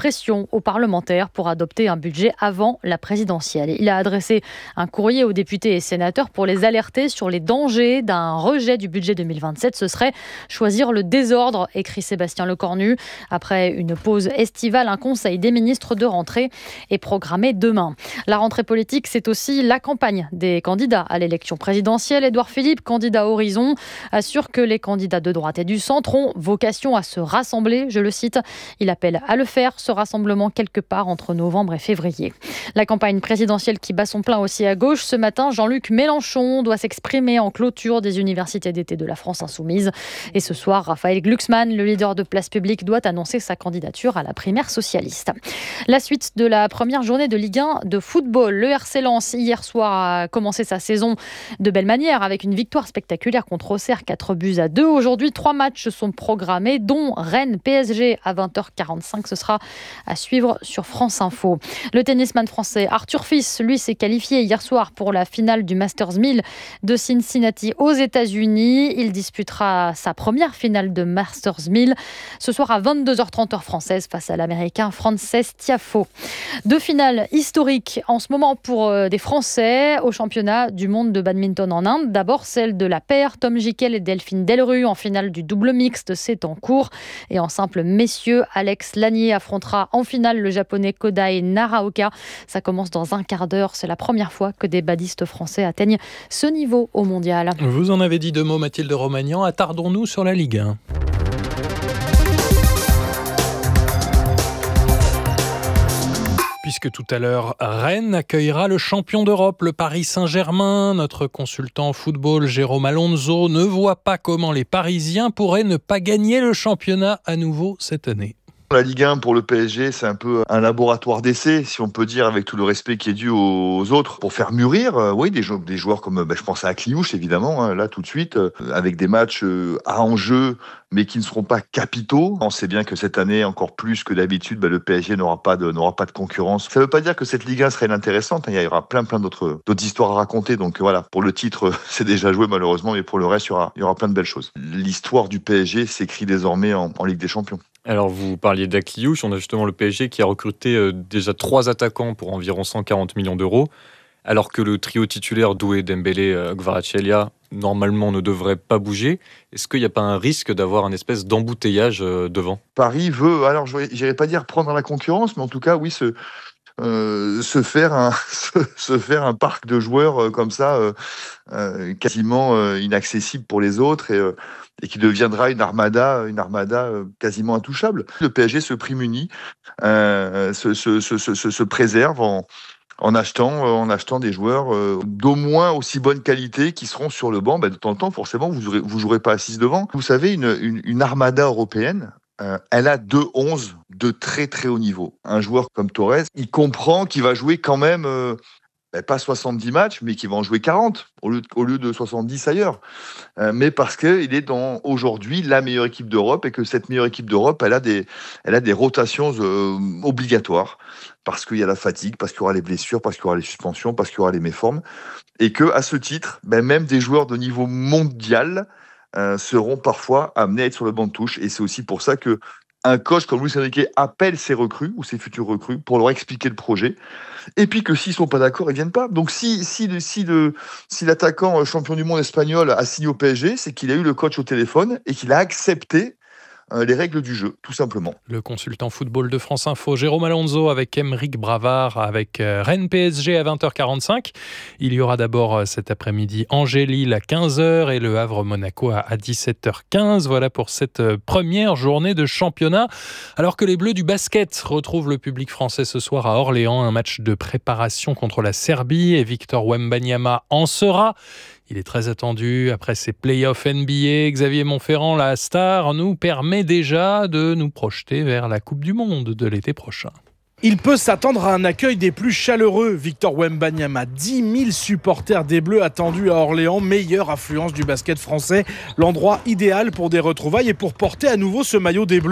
pression aux parlementaires pour adopter un budget avant la présidentielle. Il a adressé un courrier aux députés et sénateurs pour les alerter sur les dangers d'un rejet du budget 2027. Ce serait choisir le désordre, écrit Sébastien Lecornu. Après une pause estivale, un conseil des ministres de rentrée est programmé demain. La rentrée politique, c'est aussi la campagne des candidats à l'élection présidentielle. Édouard Philippe, candidat Horizon, assure que les candidats de droite et du centre ont vocation à se rassembler. Je le cite, il appelle à le faire, ce rassemblement quelque part entre novembre et février. La campagne présidentielle qui bat son plein aussi à gauche. Ce matin, Jean-Luc Mélenchon doit s'exprimer en clôture des universités d'été de la France Insoumise. Et ce soir, Raphaël Glucksmann, le leader de Place Publique, doit annoncer sa candidature à la primaire socialiste. La suite de la première journée de Ligue 1 de football. Le RC Lens, hier soir, a commencé sa saison de belle manière avec une victoire spectaculaire contre Auxerre, 4-2. Aujourd'hui, 3 matchs sont programmés, dont Rennes-PSG à 20h45. Ce sera à suivre sur France Info. Le tennisman français Arthur Fils, lui, s'est qualifié hier soir pour la finale du Masters 1000 de Cincinnati aux États-Unis. Il disputera sa première finale de Masters 1000 ce soir à 22h30 heure française face à l'Américain Frances Tiafoe. 2 finales historiques en ce moment pour des Français au championnat du monde de badminton en Inde. D'abord celle de la paire Tom Gickel et Delphine Delru en finale du double mixte, c'est en cours. Et en simple messieurs, Alex Lanier affrontera en finale le japonais Kodai Naraoka. Ça commence dans un quart d'heure. C'est la première fois que des badistes français atteignent ce niveau au mondial. Vous en avez dit 2 mots, Mathilde Romagnan. Attardons-nous sur la Ligue 1. Puisque tout à l'heure, Rennes accueillera le champion d'Europe, le Paris Saint-Germain. Notre consultant football, Jérôme Alonso, ne voit pas comment les Parisiens pourraient ne pas gagner le championnat à nouveau cette année. La Ligue 1 pour le PSG, c'est un peu un laboratoire d'essai, si on peut dire, avec tout le respect qui est dû aux autres, pour faire mûrir des joueurs comme, je pense à Akliouche évidemment, là tout de suite, avec des matchs à enjeu, mais qui ne seront pas capitaux. On sait bien que cette année, encore plus que d'habitude, le PSG n'aura pas de concurrence. Ça ne veut pas dire que cette Ligue 1 serait inintéressante, il y aura plein d'autres histoires à raconter, donc voilà, pour le titre, c'est déjà joué malheureusement, mais pour le reste, il y aura plein de belles choses. L'histoire du PSG s'écrit désormais en Ligue des Champions. Alors, vous parliez d'Akliouche, on a justement le PSG qui a recruté déjà 3 attaquants pour environ 140 millions d'euros, alors que le trio titulaire Doué, Dembélé, Kvaratskhelia, normalement ne devrait pas bouger. Est-ce qu'il n'y a pas un risque d'avoir un espèce d'embouteillage devant ? Paris veut, alors je n'irais pas dire prendre la concurrence, mais en tout cas, oui, se faire un parc de joueurs comme ça, quasiment inaccessible pour les autres et qui deviendra une armada quasiment intouchable. Le PSG se prémunit, se préserve en achetant des joueurs d'au moins aussi bonne qualité qui seront sur le banc. De temps en temps, forcément, vous jouerez pas assis devant. Vous savez, une armada européenne, elle a 2-11 de très très haut niveau. Un joueur comme Torres, il comprend qu'il va jouer quand même pas 70 matchs, mais qu'il va en jouer 40 au lieu de 70 ailleurs. Mais parce qu'il est dans aujourd'hui la meilleure équipe d'Europe et que cette meilleure équipe d'Europe, elle a des rotations obligatoires. Parce qu'il y a la fatigue, parce qu'il y aura les blessures, parce qu'il y aura les suspensions, parce qu'il y aura les méformes. Et qu'à ce titre, même des joueurs de niveau mondial seront parfois amenés à être sur le banc de touche. Et c'est aussi pour ça que un coach comme Luis Enrique appelle ses recrues ou ses futurs recrues pour leur expliquer le projet. Et puis que s'ils sont pas d'accord, ils viennent pas. Donc si l'attaquant champion du monde espagnol a signé au PSG, c'est qu'il a eu le coach au téléphone et qu'il a accepté les règles du jeu, tout simplement. Le consultant football de France Info, Jérôme Alonso, avec Aymeric Bravard, avec Rennes PSG à 20h45. Il y aura d'abord cet après-midi Angers-Lille à 15h et Le Havre-Monaco à 17h15. Voilà pour cette première journée de championnat. Alors que les Bleus du basket retrouvent le public français ce soir à Orléans, un match de préparation contre la Serbie et Victor Wembanyama en sera. Il est très attendu après ses playoffs NBA. Xavier Monferrand, la star, nous permet déjà de nous projeter vers la Coupe du Monde de l'été prochain. Il peut s'attendre à un accueil des plus chaleureux. Victor Wembanyama, 10 000 supporters des Bleus attendus à Orléans, meilleure affluence du basket français. L'endroit idéal pour des retrouvailles et pour porter à nouveau ce maillot des Bleus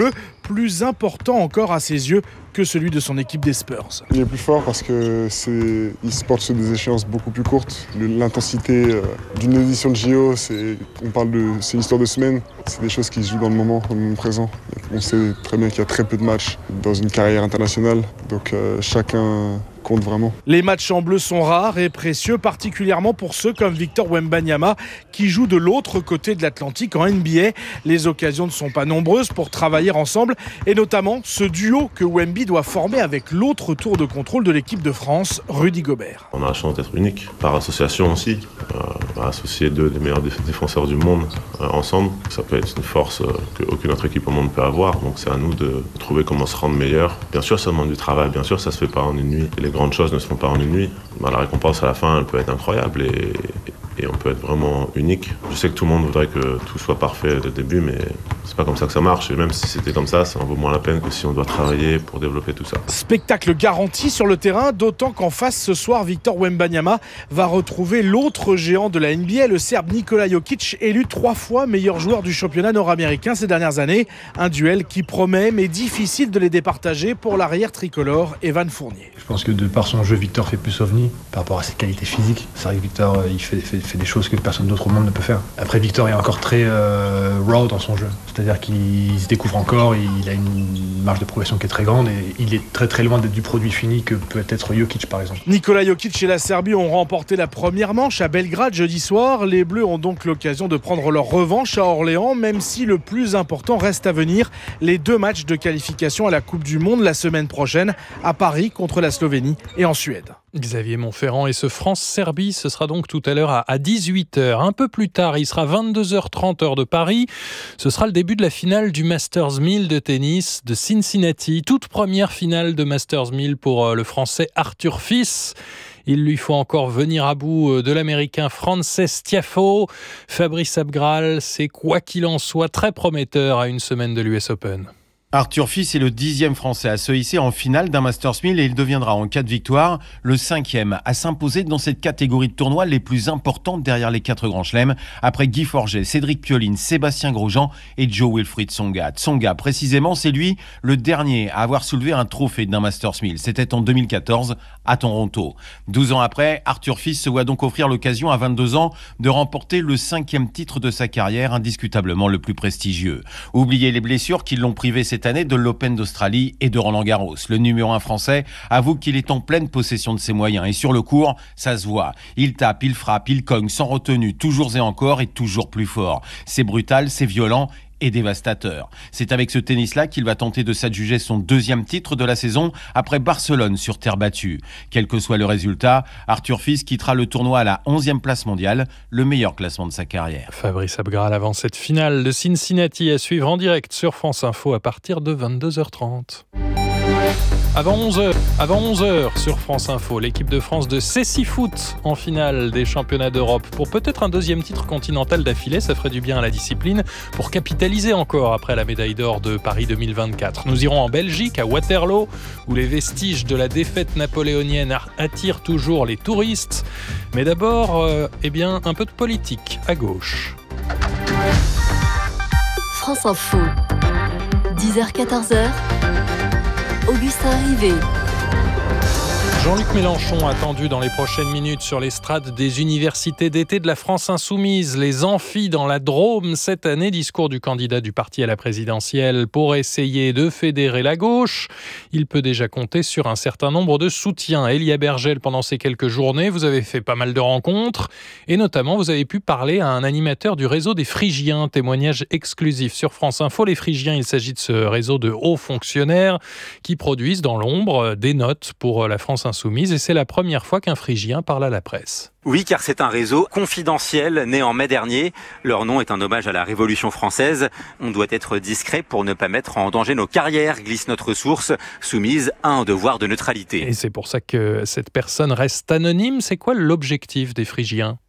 plus important encore à ses yeux que celui de son équipe des Spurs. Il est plus fort parce qu'il se porte sur des échéances beaucoup plus courtes. L'intensité d'une édition de JO, c'est une histoire de semaines. C'est des choses qui se jouent dans le moment présent. On sait très bien qu'il y a très peu de matchs dans une carrière internationale, donc chacun compte vraiment. Les matchs en bleu sont rares et précieux, particulièrement pour ceux comme Victor Wembanyama qui joue de l'autre côté de l'Atlantique en NBA. Les occasions ne sont pas nombreuses pour travailler ensemble et notamment ce duo que Wemby doit former avec l'autre tour de contrôle de l'équipe de France, Rudy Gobert. On a la chance d'être unique, par association aussi, associer deux des meilleurs défenseurs du monde ensemble. Ça peut être une force qu'aucune autre équipe au monde peut avoir, donc c'est à nous de trouver comment se rendre meilleur. Bien sûr, ça demande du travail, bien sûr, ça se fait pas en une nuit. Les grandes choses ne se font pas en une nuit. La récompense à la fin, elle peut être incroyable et on peut être vraiment unique. Je sais que tout le monde voudrait que tout soit parfait dès le début, mais c'est pas comme ça que ça marche. Et même si c'était comme ça en vaut moins la peine que si on doit travailler pour développer tout ça. Spectacle garanti sur le terrain, d'autant qu'en face ce soir, Victor Wembanyama va retrouver l'autre géant de la NBA, le Serbe Nikola Jokic, élu 3 fois meilleur joueur du championnat nord-américain ces dernières années. Un duel qui promet, mais difficile de les départager pour l'arrière tricolore Evan Fournier. Je pense que de par son jeu, Victor fait plus ovni par rapport à ses qualités physiques. C'est vrai que Victor, il fait des choses que personne d'autre au monde ne peut faire. Après, Victor est encore très raw dans son jeu. C'est-à-dire qu'il se découvre encore, il a une marge de progression qui est très grande et il est très très loin d'être du produit fini que peut être Jokic par exemple. Nikola Jokic et la Serbie ont remporté la première manche à Belgrade jeudi soir. Les Bleus ont donc l'occasion de prendre leur revanche à Orléans, même si le plus important reste à venir. Les 2 matchs de qualification à la Coupe du Monde la semaine prochaine à Paris contre la Slovénie et en Suède. Xavier Montferrand et ce France-Serbie, ce sera donc tout à l'heure à 18h. Un peu plus tard, il sera 22h30 heure de Paris. Ce sera le début de la finale du Masters 1000 de tennis de Cincinnati. Toute première finale de Masters 1000 pour le Français Arthur Fils. Il lui faut encore venir à bout de l'Américain Frances Tiafoe. Fabrice Abgral, c'est quoi qu'il en soit très prometteur à une semaine de l'US Open. Arthur Fils est le 10e Français à se hisser en finale d'un Masters 1000 et il deviendra en cas de victoire le 5e à s'imposer dans cette catégorie de tournois les plus importantes derrière les 4 grands chelems après Guy Forget, Cédric Pioline, Sébastien Grosjean et Jo-Wilfried Tsonga. Tsonga, précisément, c'est lui le dernier à avoir soulevé un trophée d'un Masters 1000. C'était en 2014 à Toronto. 12 ans après, Arthur Fils se voit donc offrir l'occasion à 22 ans de remporter le 5e titre de sa carrière, indiscutablement le plus prestigieux. Oubliez les blessures qui l'ont privé cette année de l'Open d'Australie et de Roland-Garros. Le numéro 1 français avoue qu'il est en pleine possession de ses moyens et sur le court, ça se voit. Il tape, il frappe, il cogne sans retenue, toujours et encore et toujours plus fort. C'est brutal, c'est violent et dévastateur. C'est avec ce tennis-là qu'il va tenter de s'adjuger son 2e titre de la saison après Barcelone sur terre battue. Quel que soit le résultat, Arthur Fils quittera le tournoi à la 11e place mondiale, le meilleur classement de sa carrière. Fabrice Abgral avant cette finale de Cincinnati à suivre en direct sur France Info à partir de 22h30. Avant 11h sur France Info, l'équipe de France de Cécifoot en finale des championnats d'Europe. Pour peut-être un 2e titre continental d'affilée, ça ferait du bien à la discipline pour capitaliser encore après la médaille d'or de Paris 2024. Nous irons en Belgique, à Waterloo, où les vestiges de la défaite napoléonienne attirent toujours les touristes. Mais d'abord, un peu de politique à gauche. France Info, 10h-14h. Augustin Rivet. Jean-Luc Mélenchon attendu dans les prochaines minutes sur l'estrade des universités d'été de la France Insoumise. Les amphis dans la Drôme cette année. Discours du candidat du parti à la présidentielle pour essayer de fédérer la gauche. Il peut déjà compter sur un certain nombre de soutiens. Elia Bergel, pendant ces quelques journées, vous avez fait pas mal de rencontres. Et notamment, vous avez pu parler à un animateur du réseau des Phrygiens. Témoignage exclusif sur France Info. Les Phrygiens, il s'agit de ce réseau de hauts fonctionnaires qui produisent dans l'ombre des notes pour la France Insoumise et c'est la première fois qu'un Phrygien parle à la presse. Oui, car c'est un réseau confidentiel né en mai dernier. Leur nom est un hommage à la Révolution française. On doit être discret pour ne pas mettre en danger nos carrières, glisse notre source, soumise à un devoir de neutralité. Et c'est pour ça que cette personne reste anonyme. C'est quoi l'objectif des Phrygiens ?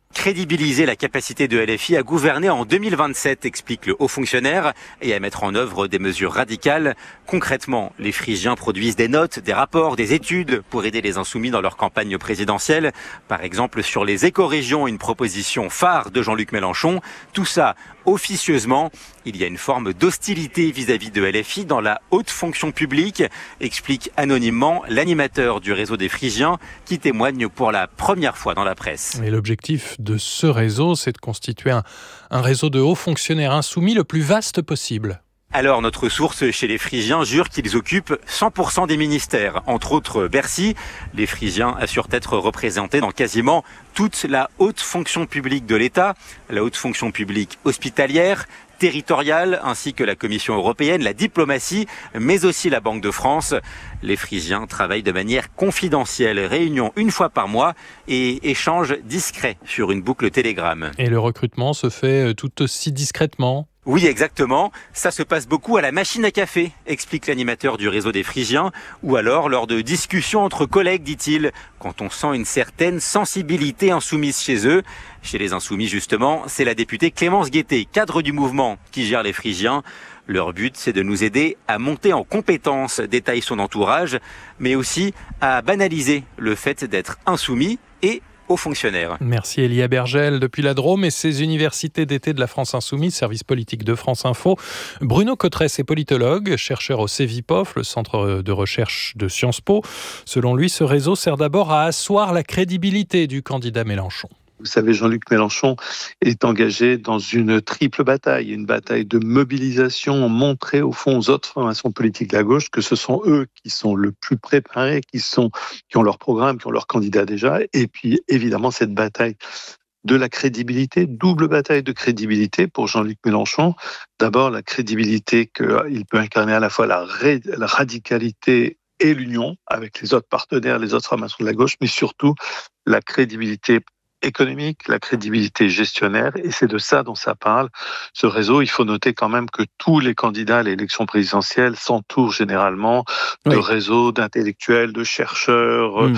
Crédibiliser la capacité de LFI à gouverner en 2027, explique le haut fonctionnaire, et à mettre en œuvre des mesures radicales. Concrètement, les Phrygiens produisent des notes, des rapports, des études pour aider les insoumis dans leur campagne présidentielle. Par exemple, sur les écorégions, une proposition phare de Jean-Luc Mélenchon. Tout ça officieusement. Il y a une forme d'hostilité vis-à-vis de LFI dans la haute fonction publique, explique anonymement l'animateur du réseau des Phrygiens qui témoigne pour la première fois dans la presse. Et l'objectif de ce réseau, c'est de constituer un réseau de hauts fonctionnaires insoumis le plus vaste possible. Alors, notre source chez les Phrygiens jure qu'ils occupent 100% des ministères, entre autres Bercy. Les Phrygiens assurent être représentés dans quasiment toute la haute fonction publique de l'État, la haute fonction publique hospitalière, territoriale, ainsi que la Commission européenne, la diplomatie, mais aussi la Banque de France. Les Phrygiens travaillent de manière confidentielle, réunion une fois par mois et échanges discrets sur une boucle Telegram. Et le recrutement se fait tout aussi discrètement ? Oui, exactement. Ça se passe beaucoup à la machine à café, explique l'animateur du réseau des Phrygiens, ou alors lors de discussions entre collègues, dit-il, quand on sent une certaine sensibilité insoumise chez eux. Chez les insoumis, justement, c'est la députée Clémence Guettet, cadre du mouvement, qui gère les Phrygiens. Leur but, c'est de nous aider à monter en compétences, détaille son entourage, mais aussi à banaliser le fait d'être insoumis et aux fonctionnaires. Merci Elia Bergel depuis la Drôme et ses universités d'été de la France Insoumise, service politique de France Info. Bruno Cotresse est politologue, chercheur au CEVIPOF, le centre de recherche de Sciences Po. Selon lui, ce réseau sert d'abord à asseoir la crédibilité du candidat Mélenchon. Vous savez, Jean-Luc Mélenchon est engagé dans une triple bataille, une bataille de mobilisation, montrer au fond aux autres formations politiques de la gauche que ce sont eux qui sont le plus préparés, qui ont leur programme, qui ont leur candidat déjà, et puis évidemment cette bataille de la crédibilité, double bataille de crédibilité pour Jean-Luc Mélenchon. D'abord, la crédibilité qu'il peut incarner à la fois la radicalité et l'union avec les autres partenaires, les autres formations de la gauche, mais surtout la crédibilité économique, la crédibilité gestionnaire, et c'est de ça dont ça parle. Ce réseau, il faut noter quand même que tous les candidats à l'élection présidentielle s'entourent généralement de réseaux d'intellectuels, de chercheurs,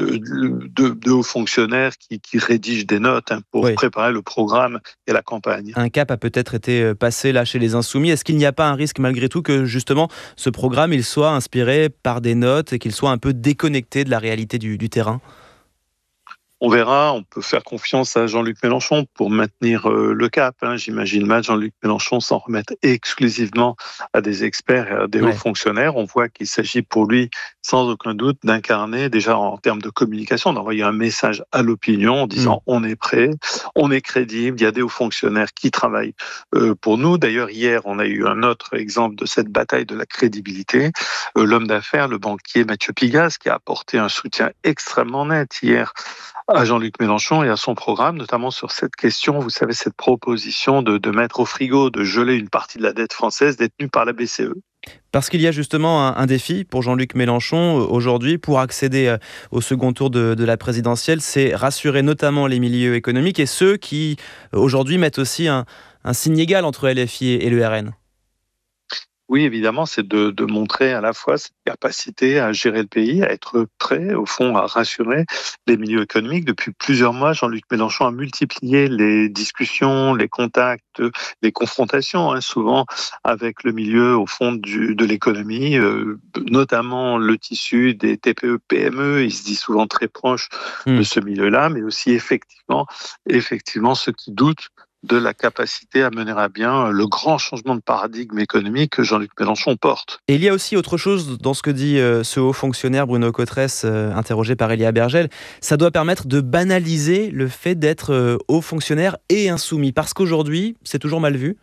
de hauts fonctionnaires qui rédigent des notes pour préparer le programme et la campagne. Un cap a peut-être été passé là chez les Insoumis. Est-ce qu'il n'y a pas un risque malgré tout que justement ce programme il soit inspiré par des notes et qu'il soit un peu déconnecté de la réalité du terrain ? On verra, on peut faire confiance à Jean-Luc Mélenchon pour maintenir le cap. J'imagine mal Jean-Luc Mélenchon s'en remettre exclusivement à des experts et à des hauts fonctionnaires. On voit qu'il s'agit pour lui, sans aucun doute, d'incarner, déjà en termes de communication, d'envoyer un message à l'opinion en disant on est prêt, on est crédible, il y a des hauts fonctionnaires qui travaillent pour nous. D'ailleurs, hier, on a eu un autre exemple de cette bataille de la crédibilité. L'homme d'affaires, le banquier Mathieu Pigasse, qui a apporté un soutien extrêmement net hier à Jean-Luc Mélenchon et à son programme, notamment sur cette question, vous savez, cette proposition de mettre au frigo, de geler une partie de la dette française détenue par la BCE. Parce qu'il y a justement un défi pour Jean-Luc Mélenchon aujourd'hui pour accéder au second tour de la présidentielle, c'est rassurer notamment les milieux économiques et ceux qui aujourd'hui mettent aussi un signe égal entre LFI et le RN. Oui, évidemment, c'est de montrer à la fois cette capacité à gérer le pays, à être prêt, au fond, à rassurer les milieux économiques. Depuis plusieurs mois, Jean-Luc Mélenchon a multiplié les discussions, les contacts, les confrontations, souvent avec le milieu, au fond, de l'économie, notamment le tissu des TPE-PME. Il se dit souvent très proche de ce milieu-là, mais aussi effectivement, ceux qui doutent de la capacité à mener à bien le grand changement de paradigme économique que Jean-Luc Mélenchon porte. Et il y a aussi autre chose dans ce que dit ce haut fonctionnaire Bruno Cotresse, interrogé par Elia Bergel. Ça doit permettre de banaliser le fait d'être haut fonctionnaire et insoumis, parce qu'aujourd'hui, c'est toujours mal vu.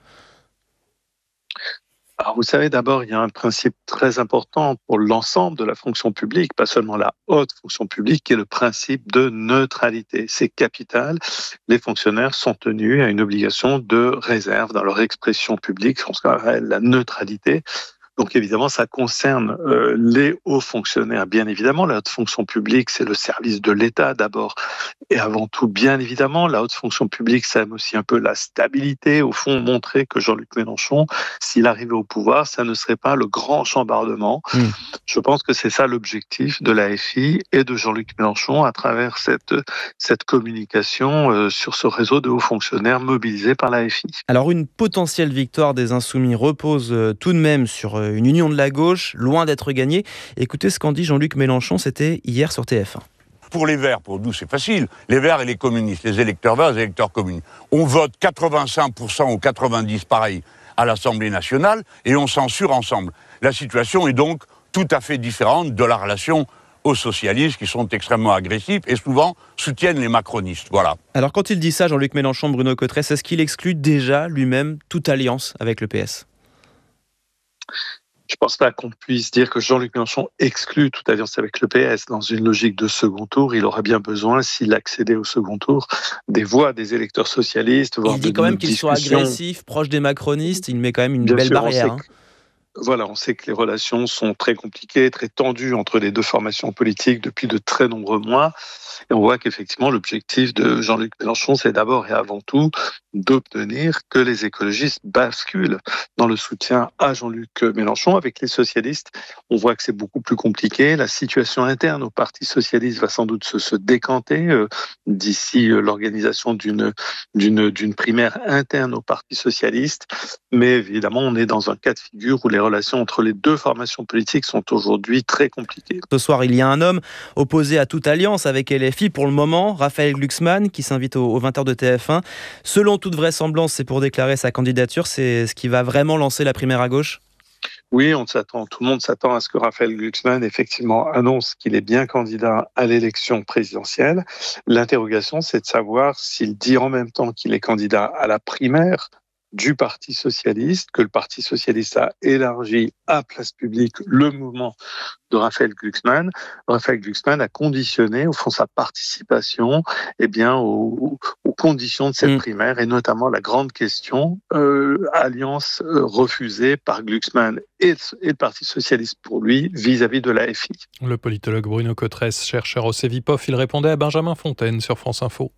Alors vous savez, d'abord, il y a un principe très important pour l'ensemble de la fonction publique, pas seulement la haute fonction publique, qui est le principe de neutralité. C'est capital. Les fonctionnaires sont tenus à une obligation de réserve dans leur expression publique, ce qu'on appelle la neutralité. Donc évidemment, ça concerne les hauts fonctionnaires, bien évidemment. La haute fonction publique, c'est le service de l'État d'abord et avant tout, bien évidemment. La haute fonction publique, ça aime aussi un peu la stabilité. Au fond, montrer que Jean-Luc Mélenchon, s'il arrivait au pouvoir, ça ne serait pas le grand chambardement. Je pense que c'est ça l'objectif de l'AFI et de Jean-Luc Mélenchon à travers cette communication sur ce réseau de hauts fonctionnaires mobilisés par l'AFI. Alors une potentielle victoire des Insoumis repose tout de même sur une union de la gauche, loin d'être gagnée. Écoutez ce qu'en dit Jean-Luc Mélenchon, c'était hier sur TF1. Pour les Verts, pour nous, c'est facile. Les Verts et les communistes, les électeurs verts et les électeurs communistes. On vote 85% ou 90% pareil à l'Assemblée nationale et on censure ensemble. La situation est donc tout à fait différente de la relation aux socialistes qui sont extrêmement agressifs et souvent soutiennent les macronistes. Voilà. Alors quand il dit ça, Jean-Luc Mélenchon, Bruno Cotresse, est-ce qu'il exclut déjà lui-même toute alliance avec le PS ? Je ne pense pas qu'on puisse dire que Jean-Luc Mélenchon exclut toute alliance avec le PS. Dans une logique de second tour, il aurait bien besoin, s'il accédait au second tour, des voix des électeurs socialistes. Il dit quand même qu'il soit agressif, proche des macronistes, il met quand même une belle barrière. On sait que les relations sont très compliquées, très tendues entre les deux formations politiques depuis de très nombreux mois. Et on voit qu'effectivement, l'objectif de Jean-Luc Mélenchon, c'est d'abord et avant tout d'obtenir que les écologistes basculent dans le soutien à Jean-Luc Mélenchon. Avec les socialistes, on voit que c'est beaucoup plus compliqué. La situation interne au Parti socialiste va sans doute se décanter d'ici l'organisation d'une primaire interne au Parti socialiste. Mais évidemment, on est dans un cas de figure où les relations entre les deux formations politiques sont aujourd'hui très compliquées. Ce soir, il y a un homme opposé à toute alliance avec LFI pour le moment, Raphaël Glucksmann, qui s'invite aux 20h de TF1. Selon toute vraisemblance, c'est pour déclarer sa candidature. C'est ce qui va vraiment lancer la primaire à gauche ? Oui, tout le monde s'attend à ce que Raphaël Glucksmann effectivement annonce qu'il est bien candidat à l'élection présidentielle. L'interrogation, c'est de savoir s'il dit en même temps qu'il est candidat à la primaire du Parti socialiste, que le Parti socialiste a élargi à Place Publique le mouvement de Raphaël Glucksmann. Raphaël Glucksmann a conditionné, au fond, sa participation aux conditions de cette primaire, et notamment la grande question, alliance refusée par Glucksmann et le Parti socialiste pour lui, vis-à-vis de l'AFI. Le politologue Bruno Cotresse, chercheur au Cevipof, il répondait à Benjamin Fontaine sur France Info.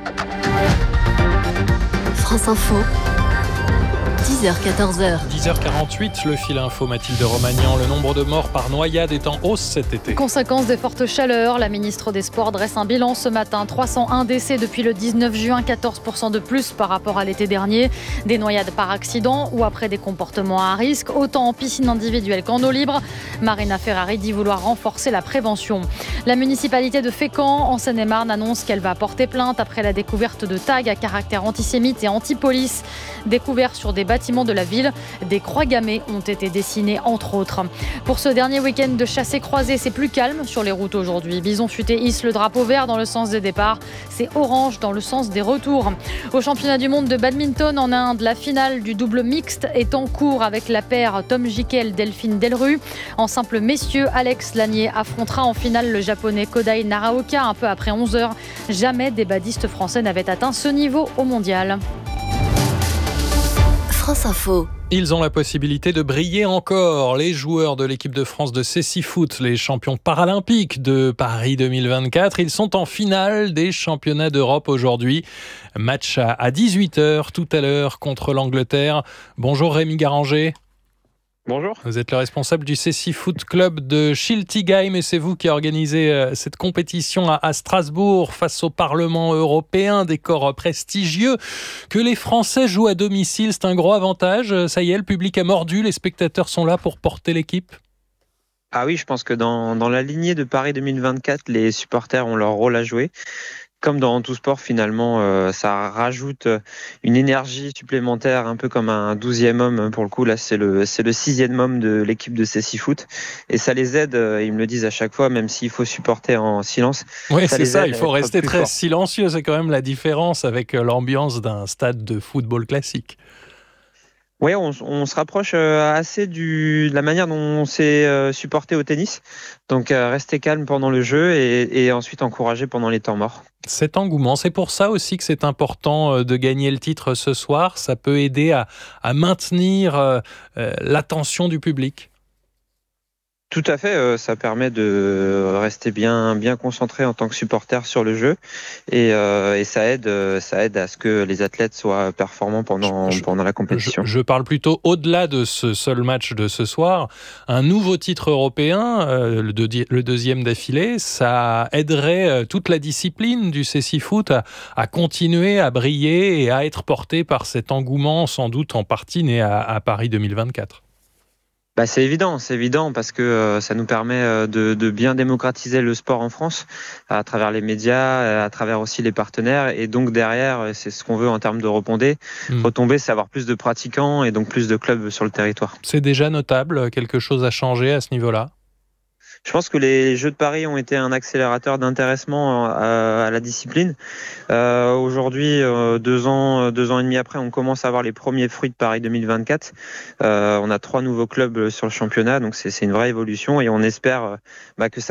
France Info. 10h-14h. 10h48, le fil info Mathilde Romagnan. Le nombre de morts par noyade est en hausse cet été. Conséquence des fortes chaleurs, la ministre des Sports dresse un bilan ce matin. 301 décès depuis le 19 juin, 14% de plus par rapport à l'été dernier. Des noyades par accident ou après des comportements à risque, autant en piscine individuelle qu'en eau libre. Marina Ferrari dit vouloir renforcer la prévention. La municipalité de Fécamp, en Seine-et-Marne, annonce qu'elle va porter plainte après la découverte de tags à caractère antisémite et anti-police. Découverts sur des bâtiments de la ville, des croix gammées ont été dessinées entre autres. Pour ce dernier week-end de chassé-croisé, c'est plus calme sur les routes aujourd'hui. Bison Futé hisse le drapeau vert dans le sens des départs, c'est orange dans le sens des retours. Au championnat du monde de badminton en Inde, la finale du double mixte est en cours avec la paire Tom Jikel, Delphine Delru. En simple messieurs, Alex Lanier affrontera en finale le japonais Kodai Naraoka un peu après 11h. Jamais des badistes français n'avaient atteint ce niveau au mondial. France Info. Ils ont la possibilité de briller encore. Les joueurs de l'équipe de France de cécifoot, les champions paralympiques de Paris 2024, ils sont en finale des championnats d'Europe aujourd'hui. Match à 18h tout à l'heure contre l'Angleterre. Bonjour Rémi Garanger. Bonjour. Vous êtes le responsable du Cécifoot Club de Schiltigheim et c'est vous qui organisez cette compétition à Strasbourg face au Parlement européen, décor prestigieux. Que les Français jouent à domicile, c'est un gros avantage. Ça y est, le public a mordu, les spectateurs sont là pour porter l'équipe. Ah oui, je pense que dans la lignée de Paris 2024, les supporters ont leur rôle à jouer. Comme dans tout sport, finalement, ça rajoute une énergie supplémentaire, un peu comme un 12e homme. Pour le coup, là, c'est le 6e homme de l'équipe de Cécifoot. Et ça les aide, ils me le disent à chaque fois, même s'il faut supporter en silence. Oui, c'est ça, il faut rester très silencieux. C'est quand même la différence avec l'ambiance d'un stade de football classique. Oui, on se rapproche assez de la manière dont on s'est supporté au tennis. Donc, rester calme pendant le jeu et ensuite encourager pendant les temps morts. Cet engouement, c'est pour ça aussi que c'est important de gagner le titre ce soir. Ça peut aider à maintenir l'attention du public. Tout à fait, ça permet de rester bien concentré en tant que supporter sur le jeu et ça aide à ce que les athlètes soient performants pendant la compétition. Je parle plutôt au-delà de ce seul match de ce soir. Un nouveau titre européen, le deuxième d'affilée, ça aiderait toute la discipline du CC Foot à continuer à briller et à être porté par cet engouement sans doute en partie né à Paris 2024. C'est évident parce que ça nous permet de bien démocratiser le sport en France à travers les médias, à travers aussi les partenaires et donc derrière, c'est ce qu'on veut en termes de retombées, c'est avoir plus de pratiquants et donc plus de clubs sur le territoire. C'est déjà notable, quelque chose a changé à ce niveau-là ? Je pense que les Jeux de Paris ont été un accélérateur d'intéressement à la discipline. Aujourd'hui, 2 ans et demi après, on commence à avoir les premiers fruits de Paris 2024. On a 3 nouveaux clubs sur le championnat, donc c'est une vraie évolution et on espère que ça